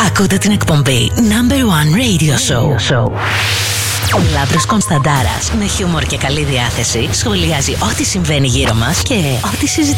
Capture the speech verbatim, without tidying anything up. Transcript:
Ακούτε την εκπομπή Number One Radio Show. Ο Λάμπρος Κωνσταντάρας με χιούμορ και καλή διάθεση σχολιάζει ό,τι συμβαίνει γύρω μας και ό,τι συζητάμε